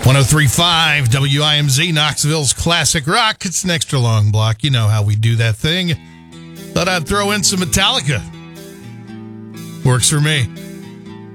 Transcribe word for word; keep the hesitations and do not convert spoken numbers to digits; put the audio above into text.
one oh three point five W I M Z, Knoxville's classic rock. It's an extra long block. You know how we do that thing. Thought I'd throw in some Metallica. Works for me.